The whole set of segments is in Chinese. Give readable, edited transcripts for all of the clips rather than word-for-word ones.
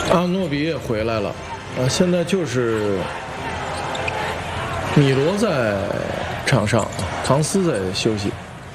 阿诺比也回来了，现在就是米罗在场上，唐斯在休息。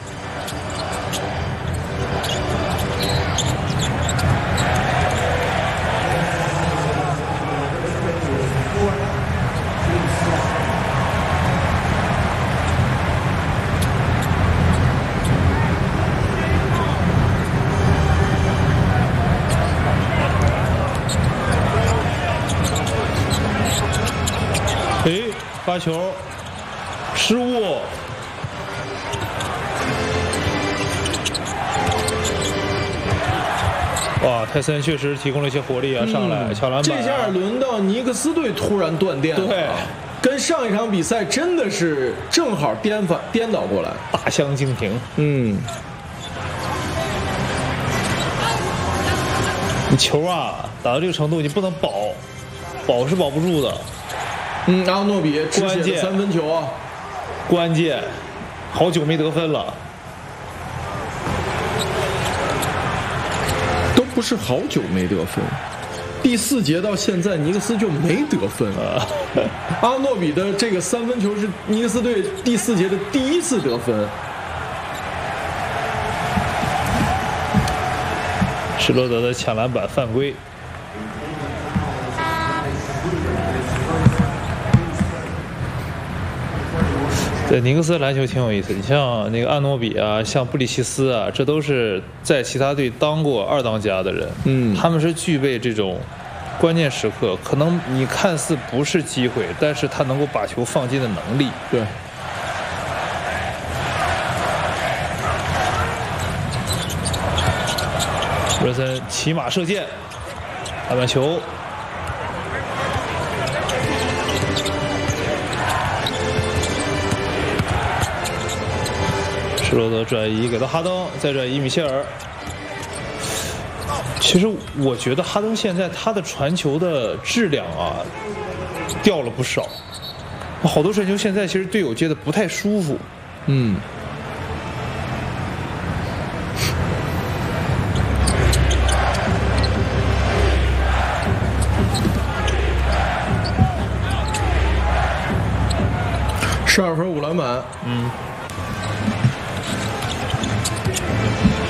发球，失误。哇，泰森确实提供了一些活力啊，上来抢篮板。 这下轮到尼克斯队突然断电了， 对， 跟上一场比赛真的是正好颠倒过来， 大相径庭。你球啊打到这个程度，你不能保是保不住的。 阿诺比只写了3分球啊， 关键，好久没得分了， 都不是好久没得分。第4节到现在，尼克斯就没得分啊。阿诺比的这个3分球是尼克斯队第4节的第1次得分。 施罗德的抢篮板犯规。对，尼克斯篮球挺有意思。你像那个阿诺比啊，像布里奇斯啊，这都是在其他队当过2当家的人。他们是具备这种关键时刻，可能你看似不是机会，但是他能够把球放进的能力。 对。 热森骑马射箭，篮板球。施罗德转移给到哈登，再转移米切尔。其实我觉得哈登现在他的传球的质量啊掉了不少，好多传球现在其实队友接的不太舒服。 12分5篮板。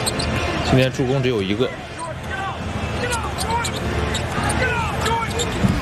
今天助攻只有1个。